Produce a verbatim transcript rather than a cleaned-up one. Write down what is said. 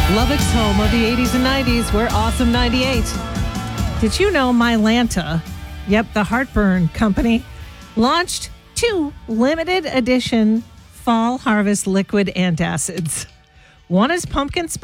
Lubbock's home of the eighties and nineties. We're Awesome ninety-eight. Did you know Mylanta, yep, the heartburn company, launched two limited edition fall harvest liquid antacids? One is pumpkin spice.